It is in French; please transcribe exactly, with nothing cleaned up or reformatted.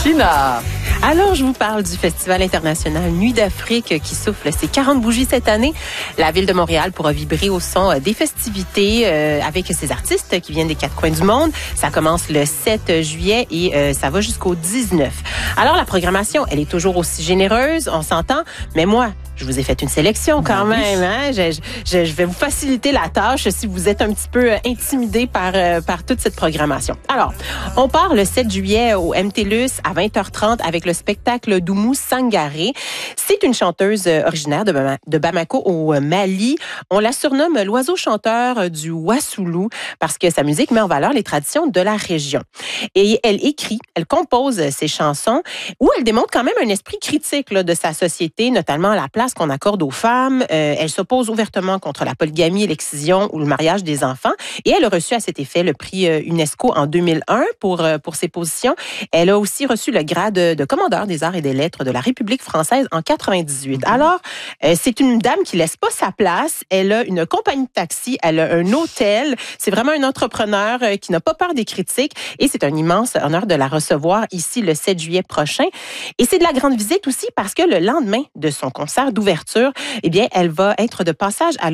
China. Alors, je vous parle du Festival international Nuit d'Afrique qui souffle ses quarante bougies cette année. La ville de Montréal pourra vibrer au son des festivités euh, avec ses artistes qui viennent des quatre coins du monde. Ça commence le sept juillet et euh, ça va jusqu'au dix-neuf. Alors, la programmation, elle est toujours aussi généreuse, on s'entend, mais moi, je vous ai fait une sélection quand même. Hein? Je, je, je vais vous faciliter la tâche si vous êtes un petit peu intimidé par, euh, par toute cette programmation. Alors, on part le sept juillet au M T L U S à vingt heures trente avec le spectacle d'Oumou Sangaré. C'est une chanteuse originaire de, Bama- de Bamako au Mali. On la surnomme l'oiseau chanteur du Wassoulou parce que sa musique met en valeur les traditions de la région. Et elle écrit, elle compose ses chansons où elle démontre quand même un esprit critique là, de sa société, notamment la place qu'on accorde aux femmes. Euh, elle s'oppose ouvertement contre la polygamie, l'excision ou le mariage des enfants. Et elle a reçu à cet effet le prix UNESCO en deux mille un pour, pour ses positions. Elle a aussi reçu le grade de, de commandeur des arts et des lettres de la République française en quatre-vingt-dix-huit. Mm-hmm. Alors, euh, c'est une dame qui laisse pas sa place. Elle a une compagnie de taxi, elle a un hôtel. C'est vraiment un entrepreneur euh, qui n'a pas peur des critiques. Et c'est un immense honneur de la recevoir ici le sept juillet prochain. Et c'est de la grande visite aussi parce que le lendemain de son concert d'ouverture, eh bien, elle va être de passage à